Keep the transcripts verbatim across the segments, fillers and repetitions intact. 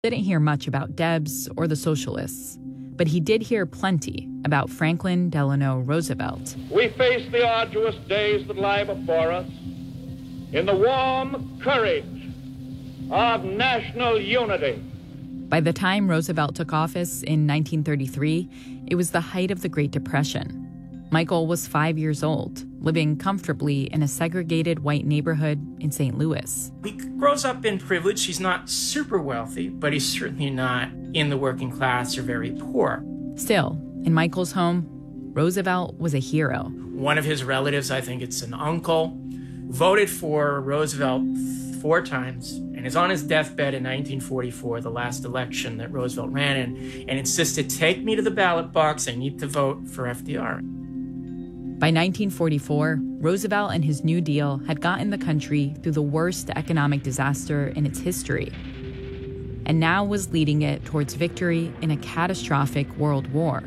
Didn't hear much about Debs or the socialists, but he did hear plenty about Franklin Delano Roosevelt. We face the arduous days that lie before us in the warm courage of national unity. By the time Roosevelt took office in nineteen thirty-three, it was the height of the Great Depression. Michael was five years old, living comfortably in a segregated white neighborhood in Saint Louis. He grows up in privilege. He's not super wealthy, but he's certainly not in the working class or very poor. Still, in Michael's home, Roosevelt was a hero. One of his relatives, I think it's an uncle, voted for Roosevelt four times and is on his deathbed in nineteen forty-four, the last election that Roosevelt ran in, and insisted, take me to the ballot box, I need to vote for F D R. By nineteen forty-four, Roosevelt and his New Deal had gotten the country through the worst economic disaster in its history, and now was leading it towards victory in a catastrophic world war.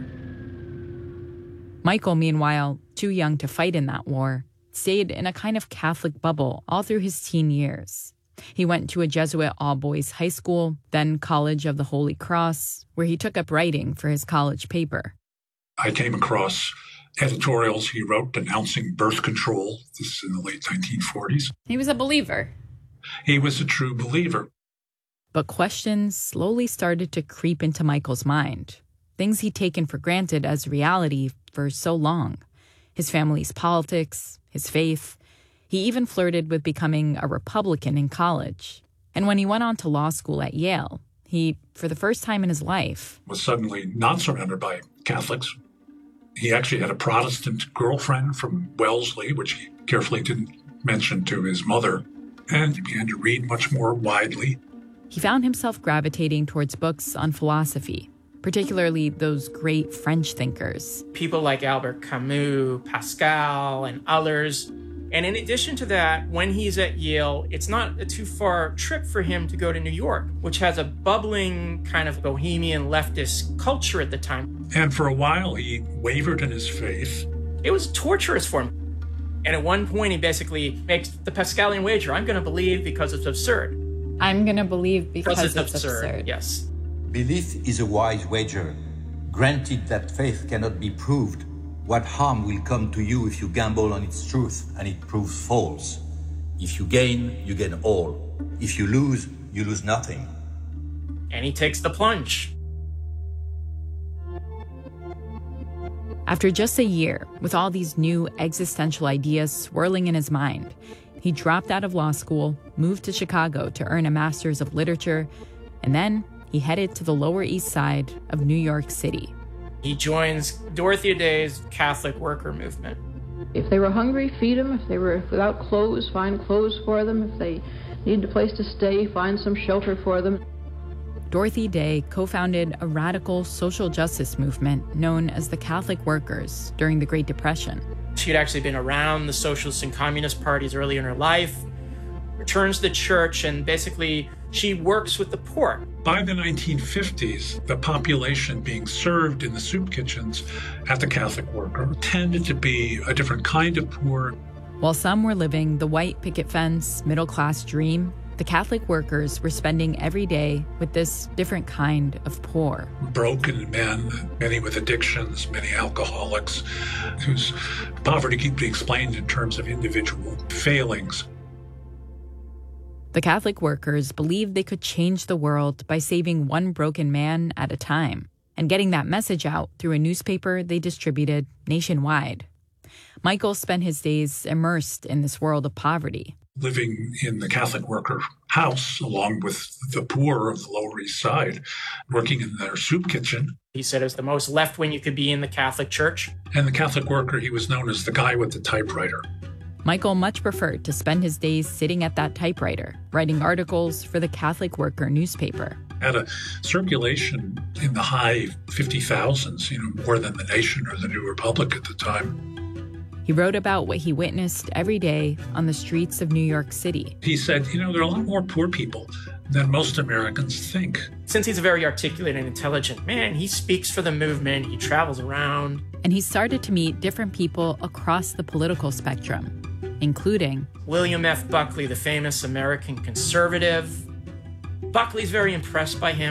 Michael, meanwhile, too young to fight in that war, stayed in a kind of Catholic bubble all through his teen years. He went to a Jesuit all-boys high school, then College of the Holy Cross, where he took up writing for his college paper. I came across editorials he wrote denouncing birth control. This is in the late nineteen forties. He was a believer. He was a true believer. But questions slowly started to creep into Michael's mind. Things he'd taken for granted as reality for so long. His family's politics, his faith. He even flirted with becoming a Republican in college. And when he went on to law school at Yale, he, for the first time in his life, was suddenly not surrounded by Catholics. He actually had a Protestant girlfriend from Wellesley, which he carefully didn't mention to his mother, and he began to read much more widely. He found himself gravitating towards books on philosophy, particularly those great French thinkers. People like Albert Camus, Pascal, and others. And in addition to that, when he's at Yale, it's not a too far trip for him to go to New York, which has a bubbling kind of bohemian leftist culture at the time. And for a while, he wavered in his faith. It was torturous for him. And at one point, he basically makes the Pascalian wager. I'm going to believe because it's absurd. I'm going to believe because, because it's, it's absurd. absurd. Yes. Belief is a wise wager. Granted that faith cannot be proved, what harm will come to you if you gamble on its truth and it proves false? If you gain, you gain all. If you lose, you lose nothing. And he takes the plunge. After just a year, with all these new existential ideas swirling in his mind, he dropped out of law school, moved to Chicago to earn a master's of literature, and then he headed to the Lower East Side of New York City. He joins Dorothea Day's Catholic worker movement. If they were hungry, feed them. If they were without clothes, find clothes for them. If they needed a place to stay, find some shelter for them. Dorothy Day co-founded a radical social justice movement known as the Catholic Workers during the Great Depression. She had actually been around the socialist and communist parties early in her life, returns to the church, and basically she works with the poor. By the nineteen fifties, the population being served in the soup kitchens at the Catholic Worker tended to be a different kind of poor. While some were living the white picket fence, middle-class dream, the Catholic Workers were spending every day with this different kind of poor. Broken men, many with addictions, many alcoholics, whose poverty could be explained in terms of individual failings. The Catholic Workers believed they could change the world by saving one broken man at a time and getting that message out through a newspaper they distributed nationwide. Michael spent his days immersed in this world of poverty. Living in the Catholic Worker house along with the poor of the Lower East Side, working in their soup kitchen. He said it was the most left-wing you could be in the Catholic Church. And the Catholic Worker, he was known as the guy with the typewriter. Michael much preferred to spend his days sitting at that typewriter, writing articles for the Catholic Worker newspaper. Had a circulation in the high fifty thousands, you know, more than The Nation or The New Republic at the time. He wrote about what he witnessed every day on the streets of New York City. He said, you know, there are a lot more poor people than most Americans think. Since he's a very articulate and intelligent man, he speaks for the movement, he travels around. And he started to meet different people across the political spectrum, including William F. Buckley, the famous American conservative. Buckley's very impressed by him.